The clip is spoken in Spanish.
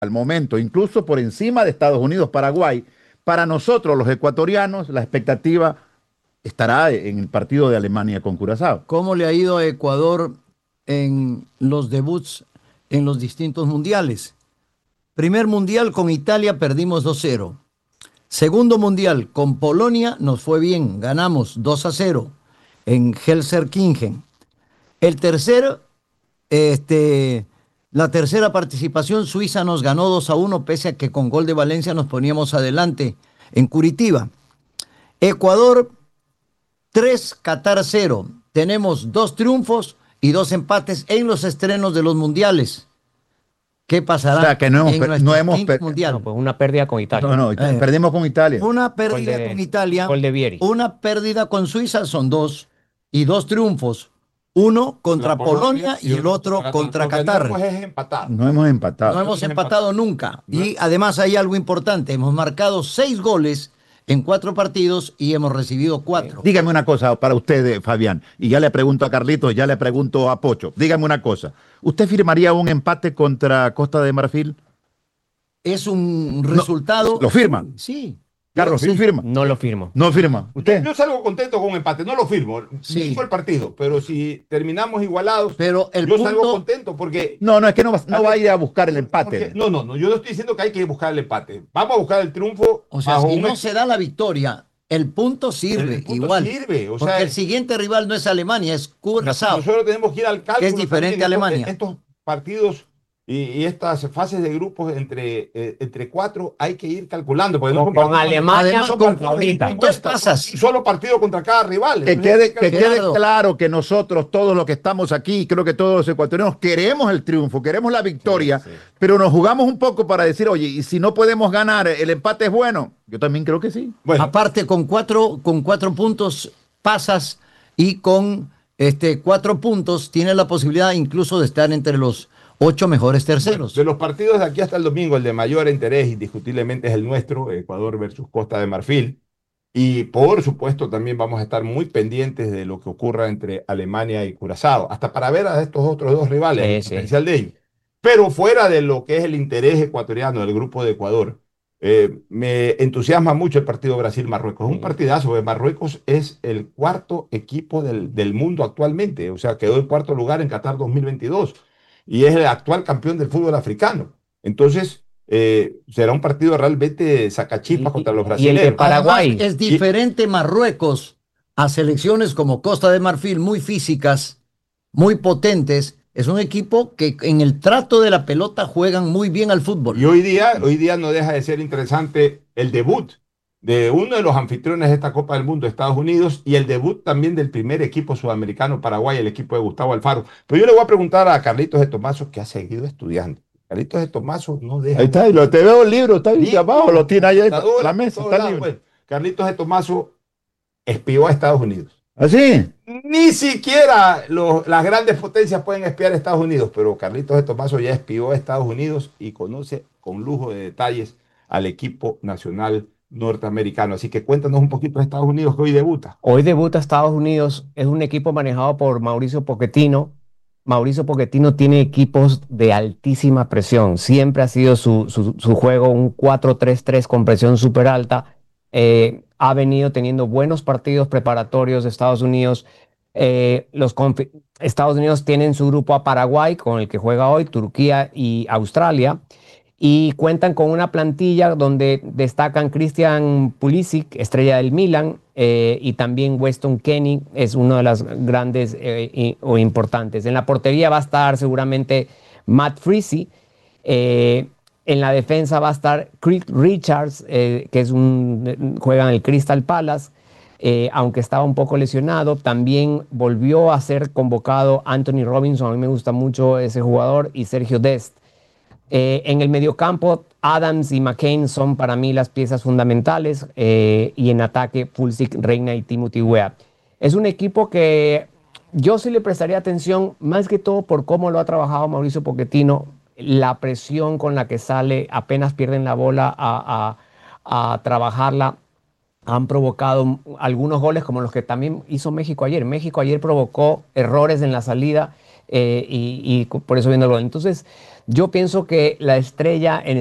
al momento, incluso por encima de Estados Unidos, Paraguay. Para nosotros, los ecuatorianos, la expectativa estará en el partido de Alemania con Curazao. ¿Cómo le ha ido a Ecuador en los debuts en los distintos mundiales? Primer mundial con Italia perdimos 2-0. Segundo mundial con Polonia nos fue bien, ganamos 2-0 en Helsinki. El tercer, la tercera participación, Suiza nos ganó 2-1, pese a que con gol de Valencia nos poníamos adelante en Curitiba. Ecuador 3, Qatar 0. Tenemos 2 triunfos y 2 empates en los estrenos de los mundiales. ¿Qué pasará? O sea, que no hemos mundial? No, pues una pérdida con Italia. No, perdimos con Italia. Una pérdida con Italia. Gol de Vieri. Una pérdida con Suiza, son 2. Y 2 triunfos. Uno contra Polonia y el otro contra Qatar. No hemos empatado. No hemos empatado nunca. Y además hay algo importante. Hemos marcado 6 goles en 4 partidos y hemos recibido 4. Dígame una cosa para usted, Fabián, y ya le pregunto a Carlitos, ya le pregunto a Pocho. Dígame una cosa. ¿Usted firmaría un empate contra Costa de Marfil? Es un resultado. ¿Lo firman? Sí. Carlos, ¿sí firma? No lo firmo. No firma. ¿Usted? Yo salgo contento con un empate, no lo firmo. Sí. Fue el partido, pero si terminamos igualados, pero yo salgo contento porque... No, es que no va a ir a buscar el empate. No, yo no estoy diciendo que hay que buscar el empate. Vamos a buscar el triunfo. O sea, si no se da la victoria, el punto sirve el punto igual. Sirve, o porque sea, el siguiente rival no es Alemania, es Curazao. Nosotros tenemos que ir al cálculo. Que es diferente a Alemania. Estos partidos y estas fases de grupos entre 4 hay que ir calculando. Porque no con Alemania con favorita. Solo partido contra cada rival. Que quede claro que nosotros, todos los que estamos aquí, creo que todos los ecuatorianos, queremos el triunfo, queremos la victoria, sí. Pero nos jugamos un poco para decir, oye, y si no podemos ganar, ¿el empate es bueno? Yo también creo que sí. Bueno. Aparte, con cuatro puntos pasas y con 4 puntos tienes la posibilidad incluso de estar entre los 8 mejores terceros. De los partidos de aquí hasta el domingo, el de mayor interés indiscutiblemente es el nuestro, Ecuador versus Costa de Marfil. Y por supuesto también vamos a estar muy pendientes de lo que ocurra entre Alemania y Curazao, hasta para ver a estos otros 2 rivales, el potencial de ellos. Pero fuera de lo que es el interés ecuatoriano del grupo de Ecuador, me entusiasma mucho el partido Brasil-Marruecos. Es un partidazo, porque Marruecos es el 4º equipo del mundo actualmente, o sea, quedó en 4º lugar en Qatar 2022. Y es el actual campeón del fútbol africano. Entonces, será un partido realmente sacachispas contra los brasileños. Y el de Paraguay. Además, es diferente Marruecos a selecciones como Costa de Marfil, muy físicas, muy potentes. Es un equipo que en el trato de la pelota juegan muy bien al fútbol. Y hoy día no deja de ser interesante el debut de uno de los anfitriones de esta Copa del Mundo, Estados Unidos, y el debut también del primer equipo sudamericano Paraguay, el equipo de Gustavo Alfaro. Pero yo le voy a preguntar a Carlitos de Tomaso, que ha seguido estudiando. Carlitos de Tomaso no deja... Ahí está, y te veo el libro, está ahí abajo, lo tiene ahí en la mesa, está el libro. Bueno, Carlitos de Tomaso espió a Estados Unidos. ¿Así? Ni siquiera las grandes potencias pueden espiar a Estados Unidos, pero Carlitos de Tomaso ya espió a Estados Unidos y conoce con lujo de detalles al equipo nacional norteamericano. Así que cuéntanos un poquito de Estados Unidos, que hoy debuta. Hoy debuta Estados Unidos, es un equipo manejado por Mauricio Pochettino. Mauricio Pochettino tiene equipos de altísima presión, siempre ha sido su juego un 4-3-3 con presión súper alta. Ha venido teniendo buenos partidos preparatorios de Estados Unidos. Estados Unidos tienen su grupo a Paraguay, con el que juega hoy, Turquía y Australia. Y cuentan con una plantilla donde destacan Christian Pulisic, estrella del Milan, y también Weston Kenny es uno de los grandes o importantes. En la portería va a estar seguramente Matt Freese. En la defensa va a estar Chris Richards, que juega en el Crystal Palace, aunque estaba un poco lesionado. También volvió a ser convocado Anthony Robinson, a mí me gusta mucho ese jugador, y Sergio Dest. En el mediocampo, Adams y McCain son para mí las piezas fundamentales, y en ataque, Pulisic, Reina y Timothy Weah. Es un equipo que yo sí le prestaría atención, más que todo por cómo lo ha trabajado Mauricio Pochettino, la presión con la que sale, apenas pierden la bola a trabajarla. Han provocado algunos goles como los que también hizo México ayer. México ayer provocó errores en la salida, y por eso viendo el gol. Entonces, Yo pienso que la estrella en